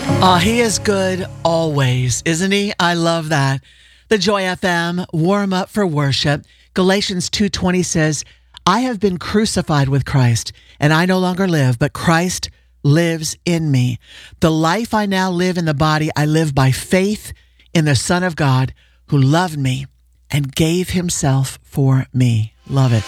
Oh, he is good always, isn't he? I love that. The Joy FM warm up for worship. Galatians 2:20 says, I have been crucified with Christ, and I no longer live, but Christ lives in me. The life I now live in the body, I live by faith in the Son of God who loved me and gave himself for me. Love it.